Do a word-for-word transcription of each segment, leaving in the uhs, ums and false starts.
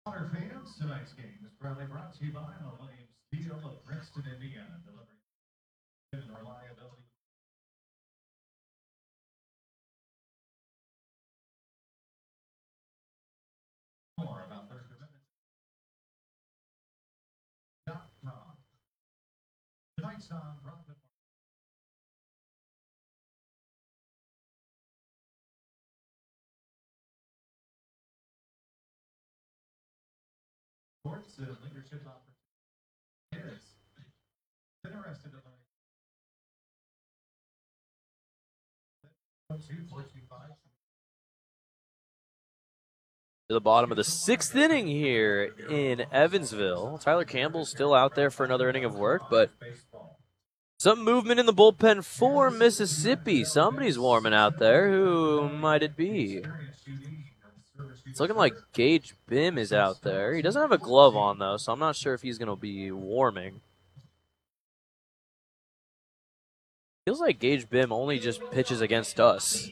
Honor fans, tonight's game is proudly brought to you by Williams Steel of Princeton, Indiana, delivering and reliability. More about their commitment dot com. Tonight's nonprofit. Sports and leadership opportunities. Interested in To the bottom of the sixth inning here in Evansville. Tyler Campbell's still out there for another inning of work, but some movement in the bullpen for Mississippi. Somebody's warming out there. Who might it be? It's looking like Gage Bim is out there. He doesn't have a glove on, though, so I'm not sure if he's going to be warming. Feels like Gage Bim only just pitches against us.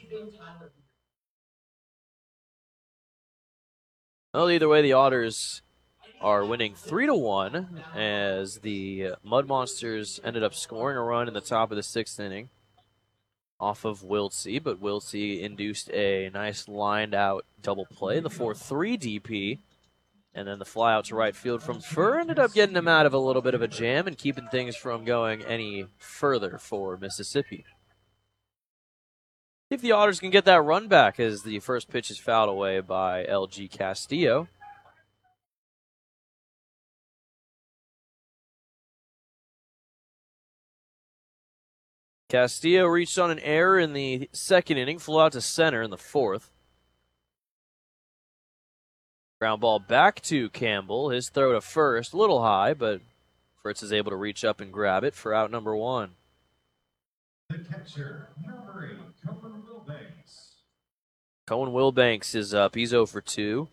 Well, either way, the Otters are winning three to one as the Mud Monsters ended up scoring a run in the top of the sixth inning off of Wiltsey, but Wiltsey induced a nice lined out double play, the four three D P, and then the fly out to right field from Furr ended up getting him out of a little bit of a jam and keeping things from going any further for Mississippi. See if the Otters can get that run back as the first pitch is fouled away by L G Castillo. Castillo reached on an error in the second inning, flew out to center in the fourth. Ground ball back to Campbell. His throw to first, a little high, but Fritz is able to reach up and grab it for out number one. The catcher, number eight, Cohen Wilbanks. Cohen Wilbanks is up. He's oh for two.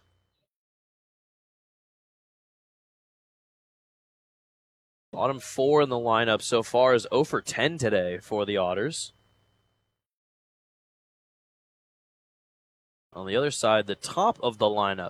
Bottom four in the lineup so far is oh for ten today for the Otters. On the other side, the top of the lineup